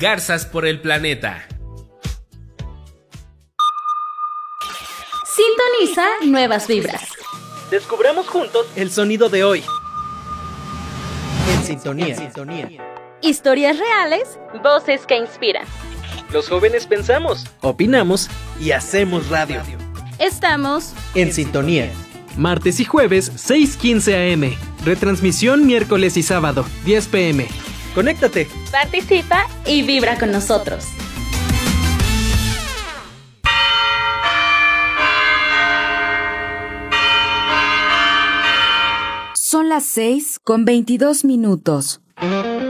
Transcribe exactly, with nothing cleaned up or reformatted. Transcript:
Garzas por el planeta. Sintoniza nuevas vibras. Descubramos juntos el sonido de hoy. En sintonía. En sintonía. Historias reales, voces que inspiran. Los jóvenes pensamos, opinamos y hacemos radio. Estamos En sintonía. Martes y jueves, seis quince a eme. Retransmisión miércoles y sábado, diez pe eme. Conéctate. Participa y vibra con nosotros. Son las seis con veintidós minutos.